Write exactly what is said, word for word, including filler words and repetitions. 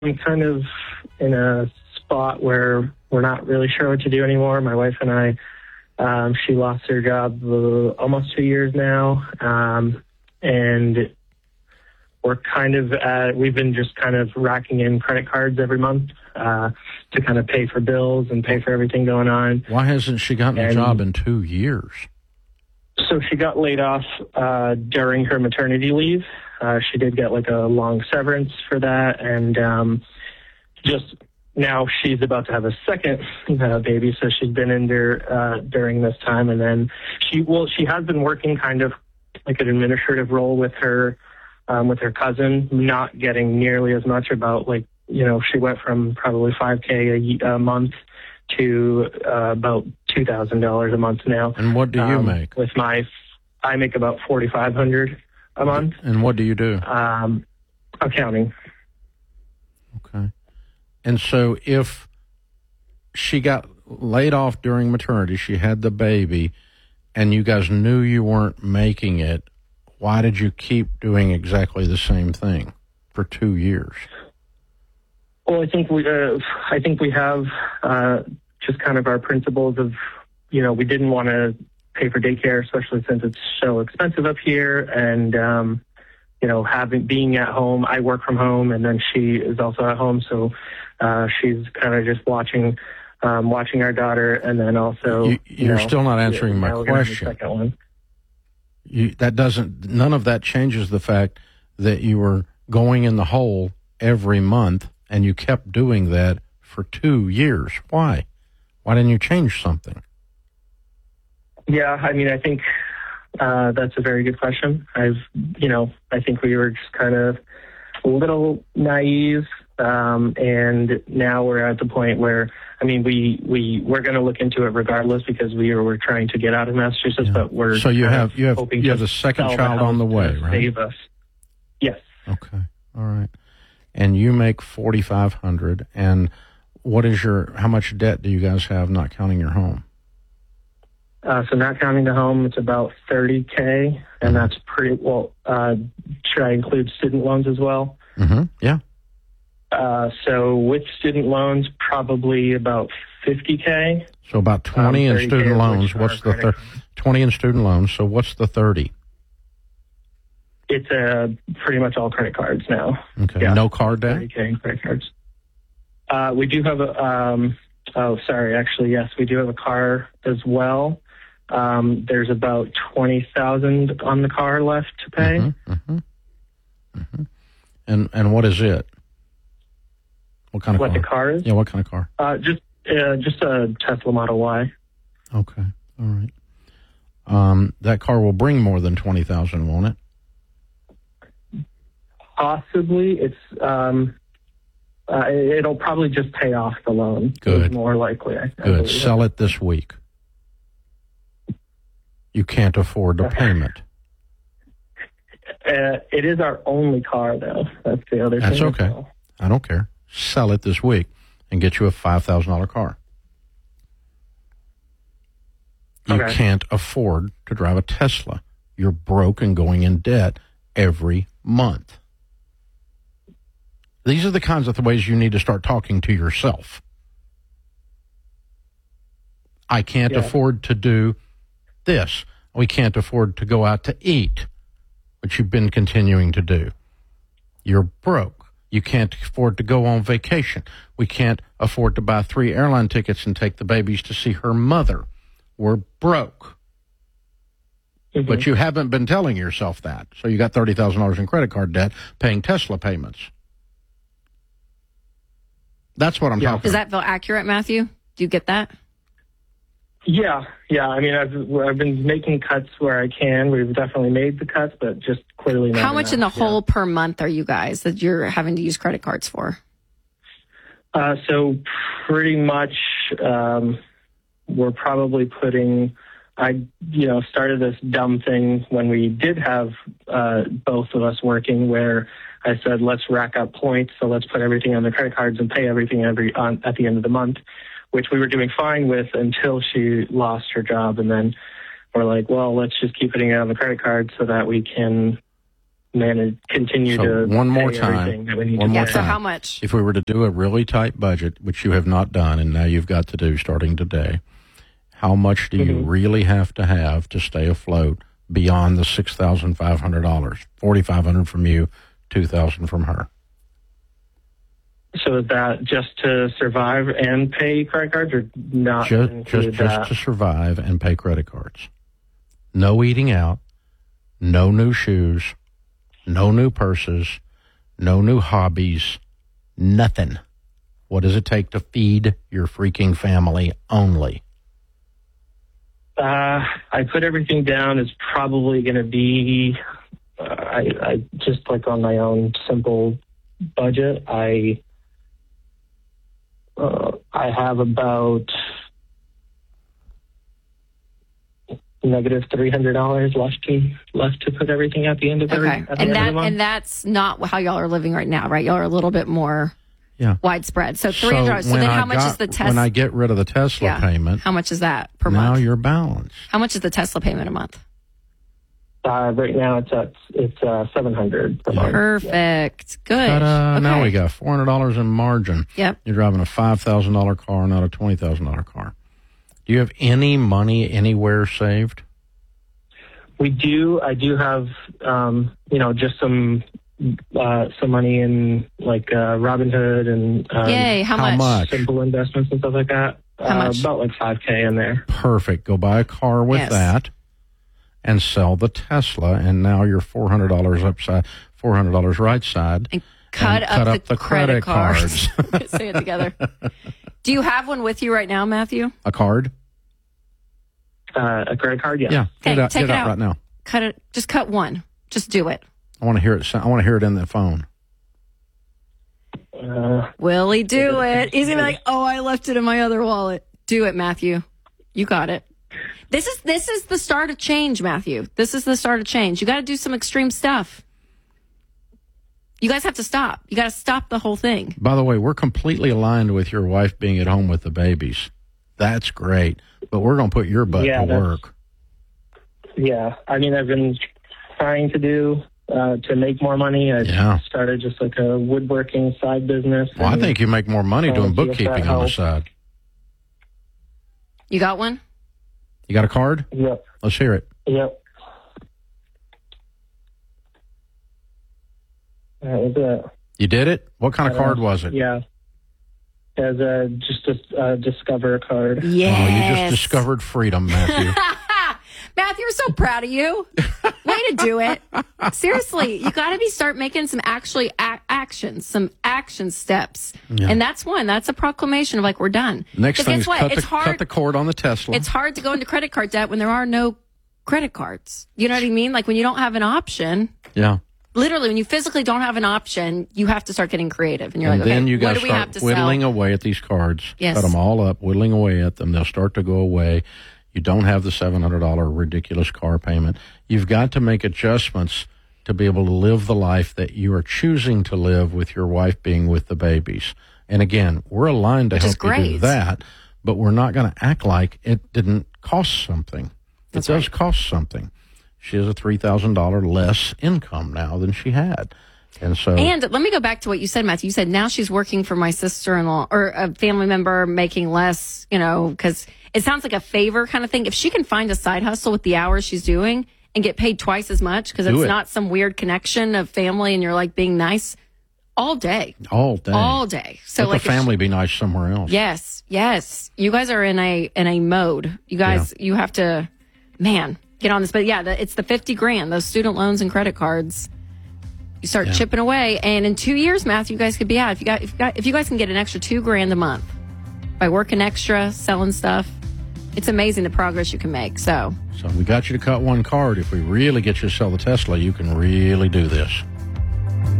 I'm kind of in a spot where we're not really sure what to do anymore. My wife and I, um, she lost her job uh, almost two years now, um, and we're kind of at, we've been just kind of racking in credit cards every month uh, to kind of pay for bills and pay for everything going on. Why hasn't she gotten and, a job in two years? So she got laid off uh, during her maternity leave. Uh, she did get like a long severance for that, and um, just now she's about to have a second uh, baby, so she's been in there uh, during this time, and then she well she has been working kind of like an administrative role with her um, with her cousin, not getting nearly as much. About like you know she went from probably five K a, a month to uh, about two thousand dollars a month now. And what do you um, make? With my, I make about forty five hundred a month. And what do you do? Um, accounting. Okay. And so if she got laid off during maternity, she had the baby, and you guys knew you weren't making it, why did you keep doing exactly the same thing for two years? Well, I think we, uh, I think we have uh, just kind of our principles of, you know, we didn't want to pay for daycare, especially since it's so expensive up here, and um, you know, having being at home. I work from home, and then she is also at home, so uh, she's kind of just watching, um, watching our daughter, and then also. You, you're you know, still not answering my question. Second one. You, that doesn't. None of that changes the fact that you were going in the hole every month. And you kept doing that for two years. Why? Why didn't you change something? Yeah, I mean, I think uh, that's a very good question. I've, you know, I think we were just kind of a little naive, um, and now we're at the point where, I mean, we we we're going to look into it regardless because we were, we're trying to get out of Massachusetts, yeah. but we're so you have you have hoping you have the second child on the way, right? Save us. Yes. Okay. All right. And you make forty-five hundred dollars, and what is your, how much debt do you guys have, not counting your home? Uh, so not counting the home, it's about thirty K, and mm-hmm. that's pretty, well, uh, should I include student loans as well? Mm-hmm. Yeah. Uh, so with student loans, probably about fifty K. So about twenty um, in student loans. What's the thir- twenty in student loans, so what's the thirty? It's uh, pretty much all credit cards now. Okay. Yeah. No card debt? thirty K credit cards. Uh, we do have a, um, oh, sorry, actually, yes, we do have a car as well. Um, there's about twenty thousand dollars on the car left to pay. Mm-hmm, mm-hmm, mm-hmm. And and what is it? What kind of what car? What the car is? Yeah, what kind of car? Uh, just uh, just a Tesla Model Y. Okay, all right. Um, that car will bring more than twenty thousand dollars, won't it? Possibly. It's um, uh, it'll probably just pay off the loan. Good. It's more likely. I, I Good. Sell it this week. You can't afford the payment. Uh, it is our only car, though. That's the other That's thing. That's okay. Well. I don't care. Sell it this week and get you a five thousand dollars car. You okay. can't afford to drive a Tesla. You're broke and going in debt every month. These are the kinds of the ways you need to start talking to yourself. I can't yeah. afford to do this. We can't afford to go out to eat, which you've been continuing to do. You're broke. You can't afford to go on vacation. We can't afford to buy three airline tickets and take the babies to see her mother. We're broke. Mm-hmm. But you haven't been telling yourself that. So you got thirty thousand dollars in credit card debt paying Tesla payments. That's what I'm yeah. talking Does about. that feel accurate, Matthew? Do you get that? Yeah, yeah. I mean, I've I've been making cuts where I can. We've definitely made the cuts, but just clearly not How much enough. in the yeah. hole per month are you guys that you're having to use credit cards for? Uh, so pretty much um, we're probably putting, I, you know, started this dumb thing when we did have uh, both of us working where I said, let's rack up points. So let's put everything on the credit cards and pay everything every on, at the end of the month, which we were doing fine with until she lost her job. And then we're like, well, let's just keep putting it on the credit card so that we can manage, continue So to one more pay time. everything that we need One to more Yeah. pay. So time. how much? If we were to do a really tight budget, which you have not done, and now you've got to do starting today, how much do you Mhm. really have to have to stay afloat beyond the six thousand five hundred dollars? forty-five hundred dollars from you, two thousand dollars from her. So is that just to survive and pay credit cards, or not Just, include just, that? just to survive and pay credit cards. No eating out, no new shoes, no new purses, no new hobbies, nothing. What does it take to feed your freaking family only? Uh, I put everything down. It's probably going to be, uh, I, I just like on my own simple budget. I, uh, I have about negative three hundred dollars left to left to put everything at the end of every. Okay. At the And end that of the month. and that's not how y'all are living right now, right? Y'all are a little bit more Yeah. widespread. So three hundred dollars. So, when then I how much got- is the Tesla? When I get rid of the Tesla Yeah. payment, How much is that per now month? you're balanced. How much is the Tesla payment a month? Uh, right now it's at it's uh, seven hundred per month. Perfect. Good. Ta-da, Okay. Now we got four hundred dollars in margin. Yep. You're driving a five thousand dollars car, not a twenty thousand dollars car. Do you have any money anywhere saved? We do. I do have, um, you know, just some uh, some money in like uh, Robinhood and um, Yay. How, How much? much? simple investments and stuff like that. How uh, much? About like five K in there. Perfect. Go buy a car with Yes. that and sell the Tesla, and now you're four hundred dollars upside, four hundred dollars right side. And cut, and up, cut the, up the credit, credit cards. Say it together. Do you have one with you right now, Matthew? A card? Uh, a credit card, yes. Yeah. Okay, Get it out, take get it it out out. right now. Cut it. Just cut one. Just do it. I want to hear it. sou- I want to hear it in the phone. Uh, Will he do it? He's gonna be like, "Oh, I left it in my other wallet." Do it, Matthew. You got it. This is this is the start of change, Matthew. This is the start of change. You got to do some extreme stuff. You guys have to stop. You got to stop the whole thing. By the way, we're completely aligned with your wife being at home with the babies. That's great. But we're going to put your butt Yeah, to that's- work. yeah. I mean, I've been trying to do uh, to make more money. I Yeah. started just like a woodworking side business. Well, I and- think you make more money Uh, doing see if that bookkeeping on the helps. side. You got one? You got a card? Yep. Let's hear it. Yep. That was it. You did it? What kind of Uh, card was it? Yeah. As a just a uh, Discover card. Yes. Oh, you just discovered freedom, Matthew. Matthew, we're so proud of you. Way to do it. Seriously, you got to be start making some actually a- actions, some action steps. Yeah. And that's one. That's a proclamation of like, we're done. Next 'Cause thing guess is what? cut the, It's hard. cut the cord on the Tesla. It's hard to go into credit card debt when there are no credit cards. You know what I mean? Like when you don't have an option, yeah. literally when you physically don't have an option, you have to start getting creative. And you're And like, then okay, you got what to do we have start to whittling sell? away at these cards. Yes. Cut them all up, whittling away at them. They'll start to go away. You don't have the seven hundred dollars ridiculous car payment. You've got to make adjustments to be able to live the life that you are choosing to live with your wife being with the babies. And again, we're aligned to Which is help you do great. that, but we're not going to act like it didn't cost something. That's it does right. cost something. She has a three thousand dollars less income now than she had. And so And let me go back to what you said, Matthew. You said now she's working for my sister-in-law or a family member making less, you know, because it sounds like a favor kind of thing. If she can find a side hustle with the hours she's doing and get paid twice as much because Do it's it. not some weird connection of family and you're like being nice all day, all day. all day. So Let like the if she- family be nice somewhere else. yes, yes. You guys are in a in a mode. You guys, you have to, man, get on this. But yeah, the, it's the fifty grand, those student loans and credit cards. You start Yeah. chipping away, and in two years, Matthew, you guys could be out. If you got, if you got, if you guys can get an extra two grand a month by working extra, selling stuff, it's amazing the progress you can make. So So we got you to cut one card. If we really get you to sell the Tesla, you can really do this.